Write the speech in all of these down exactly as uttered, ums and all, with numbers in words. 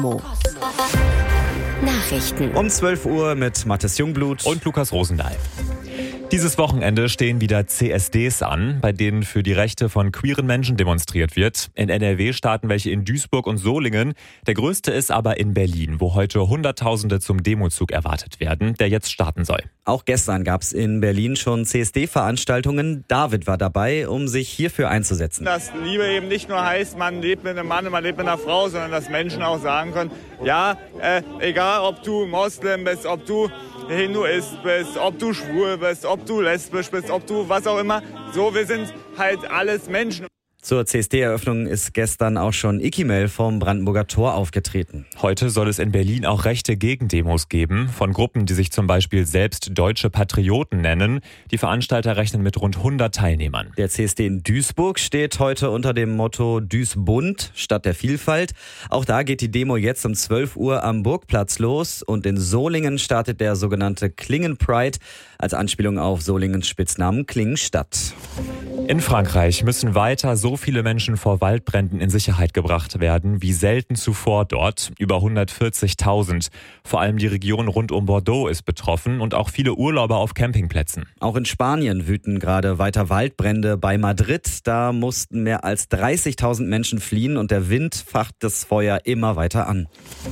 Nachrichten Um zwölf Uhr mit Mathis Jungblut und Lukas Rosendahl. Dieses Wochenende stehen wieder C S Ds an, bei denen für die Rechte von queeren Menschen demonstriert wird. In N R W starten welche in Duisburg und Solingen. Der größte ist aber in Berlin, wo heute Hunderttausende zum Demozug erwartet werden, der jetzt starten soll. Auch gestern gab es in Berlin schon C S D-Veranstaltungen. David war dabei, um sich hierfür einzusetzen. Dass Liebe eben nicht nur heißt, man lebt mit einem Mann und man lebt mit einer Frau, sondern dass Menschen auch sagen können, ja, äh, egal ob du Moslem bist, ob du Hinduist bist, ob du schwul bist, ob du lesbisch bist, ob du was auch immer. So, wir sind halt alles Menschen. Zur C S D-Eröffnung ist gestern auch schon Ikimel vom Brandenburger Tor aufgetreten. Heute soll es in Berlin auch rechte Gegendemos geben, von Gruppen, die sich zum Beispiel selbst Deutsche Patrioten nennen. Die Veranstalter rechnen mit rund hundert Teilnehmern. Der C S D in Duisburg steht heute unter dem Motto Duisbund statt der Vielfalt. Auch da geht die Demo jetzt um zwölf Uhr am Burgplatz los und in Solingen startet der sogenannte Klingen Pride als Anspielung auf Solingens Spitznamen Klingenstadt. In Frankreich müssen weiter so viele Menschen vor Waldbränden in Sicherheit gebracht werden, wie selten zuvor dort. Über hundertvierzigtausend. Vor allem die Region rund um Bordeaux ist betroffen und auch viele Urlauber auf Campingplätzen. Auch in Spanien wüten gerade weiter Waldbrände. Bei Madrid, da mussten mehr als dreißigtausend Menschen fliehen und der Wind facht das Feuer immer weiter an.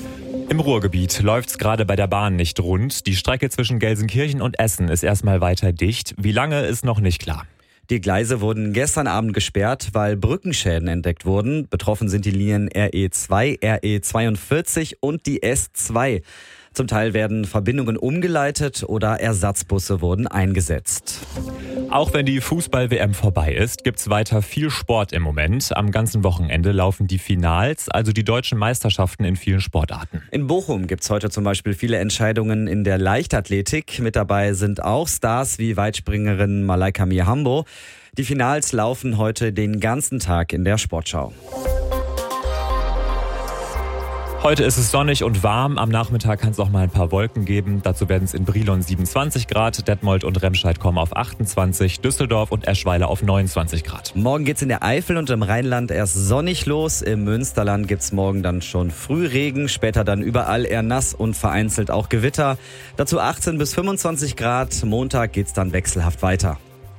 Im Ruhrgebiet läuft's gerade bei der Bahn nicht rund. Die Strecke zwischen Gelsenkirchen und Essen ist erstmal weiter dicht. Wie lange, ist noch nicht klar. Die Gleise wurden gestern Abend gesperrt, weil Brückenschäden entdeckt wurden. Betroffen sind die Linien R E zwei, R E zweiundvierzig und die S zwei. Zum Teil werden Verbindungen umgeleitet oder Ersatzbusse wurden eingesetzt. Auch wenn die Fußball-W M vorbei ist, gibt's weiter viel Sport im Moment. Am ganzen Wochenende laufen die Finals, also die deutschen Meisterschaften in vielen Sportarten. In Bochum gibt's heute zum Beispiel viele Entscheidungen in der Leichtathletik. Mit dabei sind auch Stars wie Weitspringerin Malaika Mihambo. Die Finals laufen heute den ganzen Tag in der Sportschau. Heute ist es sonnig und warm. Am Nachmittag kann es auch mal ein paar Wolken geben. Dazu werden es in Brilon siebenundzwanzig Grad, Detmold und Remscheid kommen auf achtundzwanzig, Düsseldorf und Eschweiler auf neunundzwanzig Grad. Morgen geht's in der Eifel und im Rheinland erst sonnig los. Im Münsterland gibt's morgen dann schon Frühregen, später dann überall eher nass und vereinzelt auch Gewitter. Dazu achtzehn bis fünfundzwanzig Grad. Montag geht's dann wechselhaft weiter.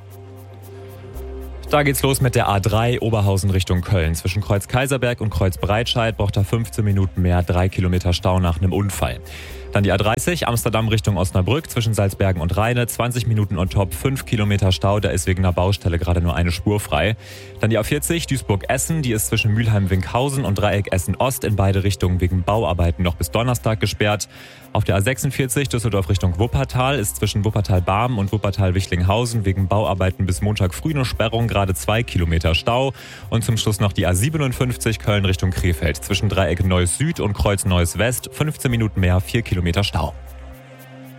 Da geht's los mit der A drei Oberhausen Richtung Köln. Zwischen Kreuz Kaiserberg und Kreuz Breitscheid braucht er fünfzehn Minuten mehr, drei Kilometer Stau nach einem Unfall. Dann die A dreißig Amsterdam Richtung Osnabrück zwischen Salzbergen und Rheine, zwanzig Minuten on top, fünf Kilometer Stau, da ist wegen einer Baustelle gerade nur eine Spur frei. Dann die A vierzig Duisburg-Essen, die ist zwischen Mülheim-Winkhausen und Dreieck Essen-Ost in beide Richtungen wegen Bauarbeiten noch bis Donnerstag gesperrt. Auf der A sechsundvierzig Düsseldorf Richtung Wuppertal ist zwischen Wuppertal-Barmen und Wuppertal-Wichlinghausen wegen Bauarbeiten bis Montag früh eine Sperrung, gerade zwei Kilometer Stau. Und zum Schluss noch die A siebenundfünfzig Köln Richtung Krefeld zwischen Dreieck Neuss Süd und Kreuz Neuss West, fünfzehn Minuten mehr, vier Kilometer Stau.